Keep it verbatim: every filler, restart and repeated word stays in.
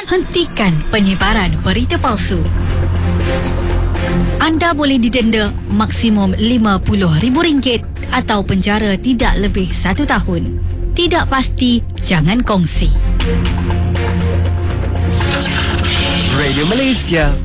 Hentikan penyebaran berita palsu. Anda boleh didenda maksimum lima puluh ribu ringgit atau penjara tidak lebih satu tahun. Tidak pasti, jangan kongsi. Radio Malaysia